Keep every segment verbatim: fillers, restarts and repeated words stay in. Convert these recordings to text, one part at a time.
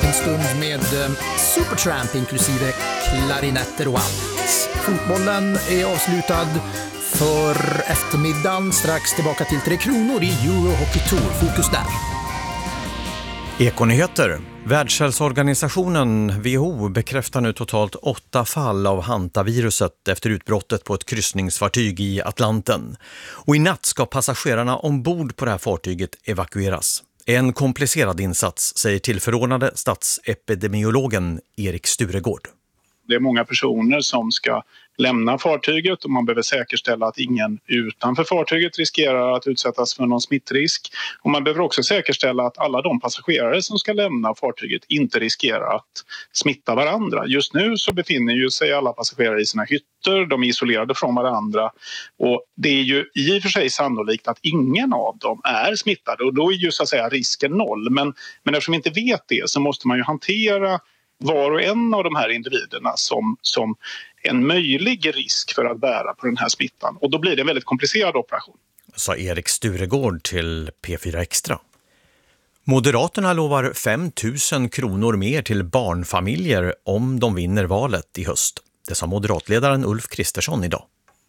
En stund med eh, Supertramp inklusive klarinetter och allt. Fotbollen är avslutad för eftermiddagen. Strax tillbaka till Tre Kronor i Euro Hockey Tour. Fokus där. Ekonyheter. Världshälsoorganisationen W H O bekräftar nu totalt åtta fall av hantaviruset efter utbrottet på ett kryssningsfartyg i Atlanten. Och i natt ska passagerarna ombord på det här fartyget evakueras. En komplicerad insats, säger tillförordnade statsepidemiologen Erik Sturegård. Det är många personer som ska lämna fartyget och man behöver säkerställa att ingen utanför fartyget riskerar att utsättas för någon smittrisk. Och man behöver också säkerställa att alla de passagerare som ska lämna fartyget inte riskerar att smitta varandra. Just nu så befinner ju sig alla passagerare i sina hytter, de är isolerade från varandra. Och det är ju i och för sig sannolikt att ingen av dem är smittade och då är ju så att säga risken noll. Men, men eftersom vi inte vet det så måste man ju hantera var och en av de här individerna som, som en möjlig risk för att bära på den här smittan. Och då blir det en väldigt komplicerad operation. Sa Erik Sturegård till P fyra Extra. Moderaterna lovar fem tusen kronor mer till barnfamiljer om de vinner valet i höst. Det sa moderatledaren Ulf Kristersson idag.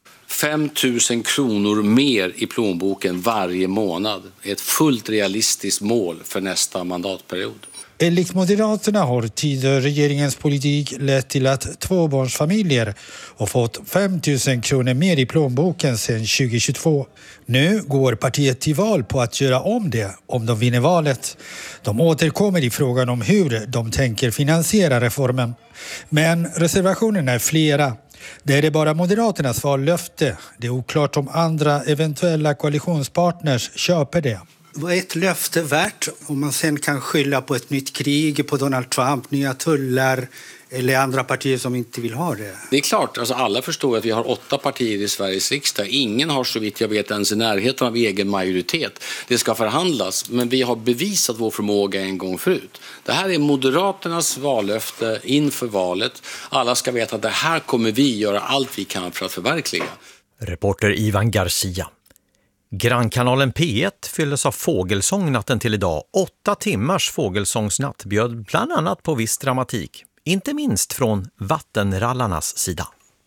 fem tusen kronor mer i plånboken varje månad är ett fullt realistiskt mål för nästa mandatperiod. Enligt Moderaterna har tidigare regeringens politik lett till att tvåbarnsfamiljer har fått fem tusen kronor mer i plånboken sedan tjugohundratjugotvå. Nu går partiet till val på att göra om det om de vinner valet. De återkommer i frågan om hur de tänker finansiera reformen. Men reservationerna är flera. Det är det bara Moderaternas vallöfte. Det är oklart om andra eventuella koalitionspartners köper det. Vad är ett löfte värt om man sen kan skylla på ett nytt krig, på Donald Trump, nya tullar eller andra partier som inte vill ha det? Det är klart, alltså alla förstår att vi har åtta partier i Sveriges riksdag. Ingen har så vitt jag vet ens i närheten av egen majoritet. Det ska förhandlas, men vi har bevisat vår förmåga en gång förut. Det här är Moderaternas vallöfte inför valet. Alla ska veta att det här kommer vi göra allt vi kan för att förverkliga. Reporter Ivan Garcia. Grannkanalen P ett fylldes av fågelsång natten till idag. Åtta timmars fågelsångsnatt bjöd bland annat på viss dramatik. Inte minst från vattenrallarnas sida.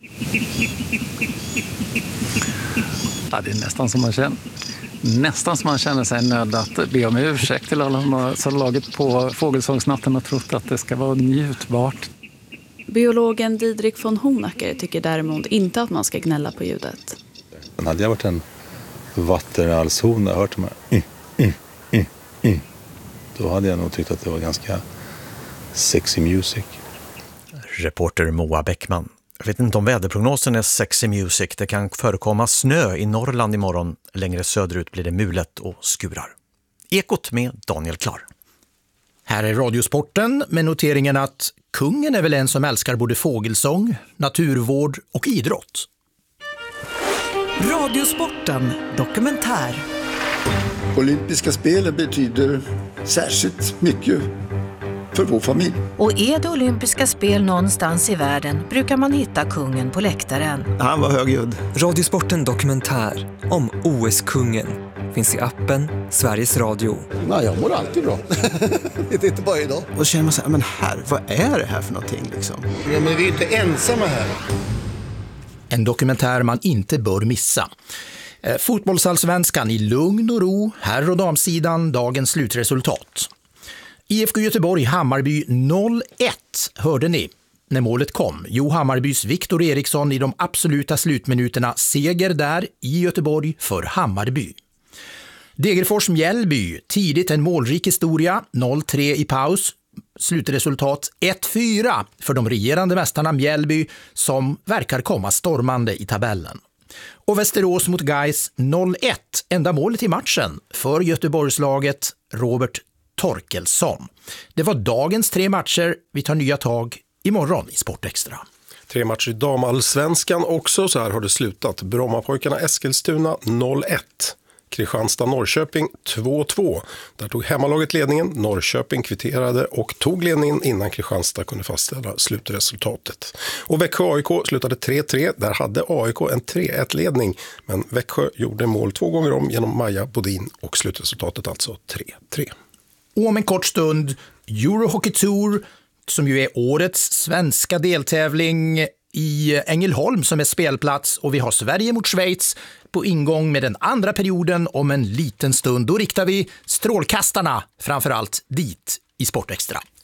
Ja, det är nästan som man känner, nästan som man känner sig nöjd att be om ursäkt till alla som laget på fågelsångsnatten och trott att det ska vara njutbart. Biologen Didrik von Honacker tycker däremot inte att man ska gnälla på ljudet. Men hade jag varit en vattenrallshon och hört de här mm, mm, mm, mm, då hade jag nog tyckt att det var ganska sexy music. Reporter Moa Bäckman. Jag vet inte om väderprognosen är sexy music. Det kan förekomma snö i Norrland imorgon. Längre söderut blir det mulet och skurar. Ekot med Daniel Klar. Här är Radiosporten med noteringen att kungen är väl en som älskar både fågelsång, naturvård och idrott. Radiosporten dokumentär. Olympiska spelen betyder särskilt mycket för vår familj. Och är det olympiska spel någonstans i världen brukar man hitta kungen på läktaren. Han var högljudd. Radiosporten dokumentär om O S-kungen finns i appen Sveriges Radio. Nej, jag mår alltid bra. Det är inte bara idag. Och känner man så här, men här, vad är det här för någonting liksom? Ja, men vi är inte ensamma här. En dokumentär man inte bör missa. Fotbollsallsvenskan i lugn och ro, herr- och damsidan, dagens slutresultat. I F K Göteborg Hammarby noll ett hörde ni när målet kom. Jo, Hammarbys Viktor Eriksson i de absoluta slutminuterna, seger där i Göteborg för Hammarby. Degerfors Mjällby, tidigt en målrik historia, noll tre i paus. Slutresultat ett fyra för de regerande mästarna Mjällby som verkar komma stormande i tabellen. Och Västerås mot Gais noll ett, enda målet i matchen för Göteborgslaget Robert Torkelsson. Det var dagens tre matcher. Vi tar nya tag imorgon i Sportextra. Tre matcher i damallsvenskan också, så här har det slutat. Brommapojkarna Eskilstuna noll ett. Kristianstad-Norrköping två två. Där tog hemmalaget ledningen, Norrköping kvitterade och tog ledningen innan Kristianstad kunde fastställa slutresultatet. Och Växjö A I K slutade tre tre, där hade A I K en tre ett-ledning, men Växjö gjorde mål två gånger om genom Maja Bodin och slutresultatet alltså tre tre. Och om en kort stund Eurohockey Tour, som ju är årets svenska deltävling i Ängelholm som är spelplats, och vi har Sverige mot Schweiz på ingång med den andra perioden om en liten stund. Då riktar vi strålkastarna framförallt dit i Sportextra.